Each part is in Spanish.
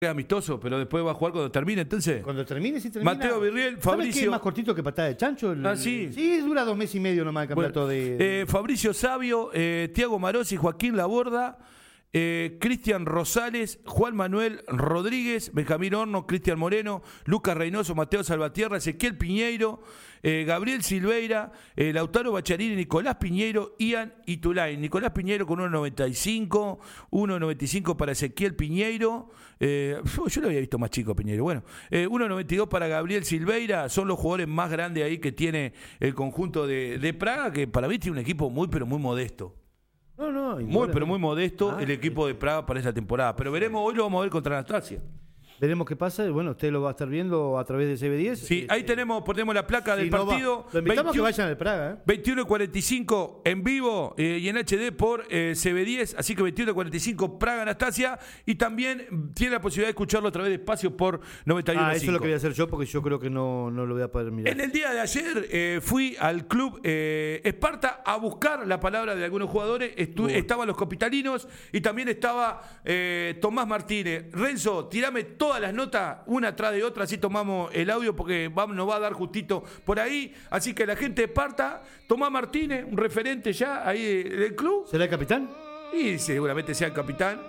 amistoso, pero después va a jugar cuando termine, entonces. Cuando termine, sí termina. Mateo Virriel, ¿Sabes Fabricio. qué es más cortito que patada de chancho? Ah, sí. Sí, dura 2 meses y medio nomás el campeonato de... Fabricio Sabio, Tiago Marossi, Joaquín Laborda, Cristian Rosales, Juan Manuel Rodríguez, Benjamín Horno, Cristian Moreno, Lucas Reynoso, Mateo Salvatierra, Ezequiel Piñeiro, Gabriel Silveira, Lautaro Bacharini, Nicolás Piñeiro, Ian Itulain. Nicolás Piñeiro con 1.95, 1.95 para Ezequiel Piñeiro. Yo lo había visto más chico Piñeiro. Bueno, 1.92 para Gabriel Silveira. Son los jugadores más grandes ahí que tiene el conjunto de Praga, que para mí tiene un equipo muy, pero muy modesto. Muy modesto el equipo de Praga para esta temporada. Pero veremos, hoy lo vamos a ver contra Anastasia. Veremos qué pasa. Bueno, usted lo va a estar viendo a través de CB10. Sí, ahí ponemos la placa del partido. Lo invitamos a que vayan al Praga. 21:45 en vivo y en HD por CB10. Así que 21:45 Praga Anastasia. Y también tiene la posibilidad de escucharlo a través de Espacio por 91.5. Eso es lo que voy a hacer yo porque yo creo que no lo voy a poder mirar. En el día de ayer fui al club Esparta a buscar la palabra de algunos jugadores. Estaban los capitalinos y también estaba Tomás Martínez. Renzo, tirame todas las notas, una atrás de otra, así tomamos el audio porque nos va a dar justito por ahí. Así que la gente de Esparta, Tomás Martínez, un referente ya ahí del club. ¿Será el capitán? Y seguramente sea el capitán.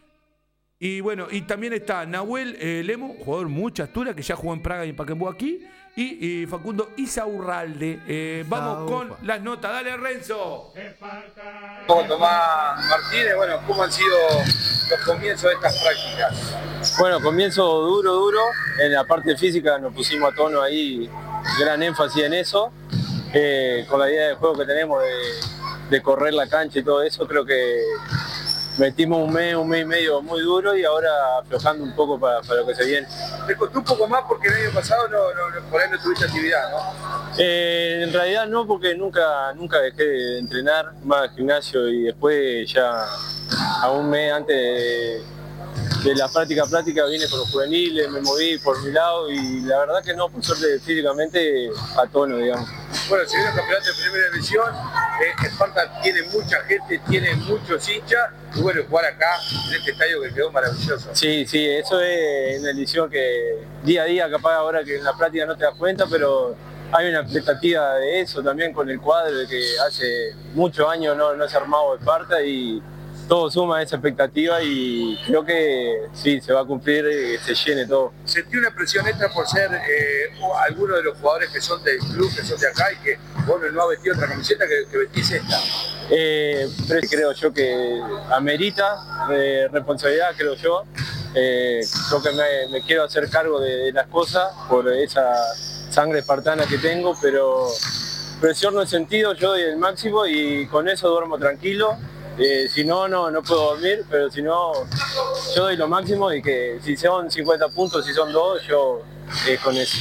Y bueno, y también está Nahuel Lemo, jugador mucha altura, que ya jugó en Praga y en Pacaembu aquí. Y Facundo Isaurralde. Vamos con las notas. Dale, Renzo. Con Tomás Martínez, bueno, ¿cómo han sido los comienzos de estas prácticas? Bueno, comienzo duro. En la parte física nos pusimos a tono ahí, gran énfasis en eso. Con la idea de juego que tenemos de correr la cancha y todo eso, creo que metimos un mes y medio muy duro y ahora aflojando un poco para lo que se viene. ¿Te costó un poco más porque el año pasado por ahí no tuviste actividad, no? En realidad no, porque nunca dejé de entrenar, más al gimnasio y después ya a un mes antes de la práctica vine con los juveniles, me moví por mi lado y la verdad que no, por suerte físicamente a tono, digamos. Bueno, se viene el campeonato de primera división, Esparta tiene mucha gente, tiene muchos hinchas y bueno, jugar acá en este estadio que quedó maravilloso. Sí, eso es una edición que día a día, capaz ahora que en la práctica no te das cuenta, pero hay una expectativa de eso también con el cuadro, de que hace muchos años no se ha armado Esparta y todo suma a esa expectativa y creo que sí, se va a cumplir y se llene todo. ¿Sentí una presión extra por ser alguno de los jugadores que son del club, que son de acá y que bueno, no ha vestido otra camiseta que vestís esta? Pero creo yo que amerita responsabilidad, creo yo. Creo que me quiero hacer cargo de las cosas por esa sangre espartana que tengo, pero presión no he sentido, yo doy el máximo y con eso duermo tranquilo. Si no puedo dormir, pero si no, yo doy lo máximo y que si son 50 puntos, si son 2, yo con eso.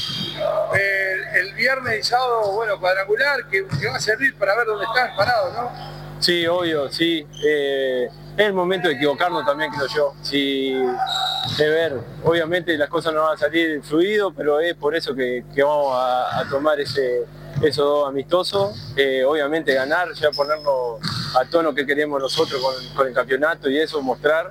El viernes y sábado, bueno, cuadrangular, que va a servir para ver dónde están parados, ¿no? Sí, obvio, sí. Es el momento de equivocarnos también, creo yo. De ver, obviamente las cosas no van a salir fluido, pero es por eso que vamos a tomar esos dos amistosos. Obviamente ganar, ya ponernos a tono que queremos nosotros con el campeonato y eso, mostrar.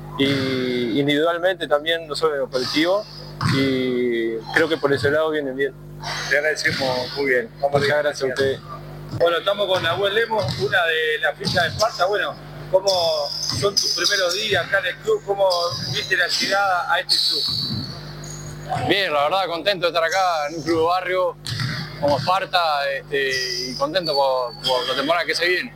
Y individualmente también nosotros en los colectivos. Y creo que por ese lado vienen bien. Te agradecemos muy bien. Muchas gracias a ustedes. Bueno, estamos con Nahuel Lemos, una de las fichas de Esparta. Bueno, ¿cómo son tus primeros días acá en el club? ¿Cómo viste la llegada a este club? Bien, la verdad contento de estar acá en un club de barrio como Esparta y contento por la temporada que se viene.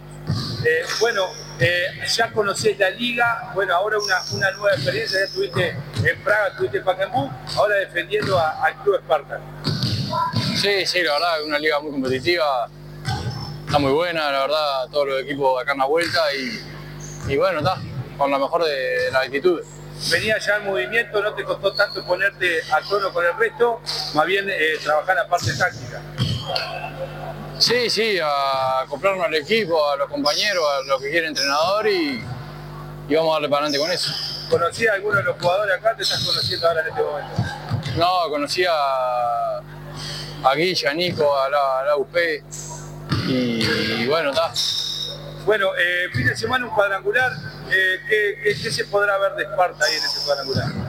Ya conocés la liga, bueno, ahora una nueva experiencia, ya estuviste en Praga, estuviste en Pacaembu, ahora defendiendo al club Esparta. Sí, la verdad es una liga muy competitiva, está muy buena, la verdad, todos los equipos acá en la vuelta y bueno, está, con la mejor de las actitudes. Venía ya en movimiento, no te costó tanto ponerte a tono con el resto, más bien trabajar la parte táctica. Sí, a comprarnos al equipo, a los compañeros, a lo que quiere el entrenador y vamos a darle para adelante con eso. ¿Conocías a alguno de los jugadores acá? ¿Te estás conociendo ahora en este momento? No, conocía a Guilla, a Nico, a la UP y bueno, está. Bueno, fin de semana un cuadrangular, ¿qué se podrá ver de Esparta ahí en ese cuadrangular?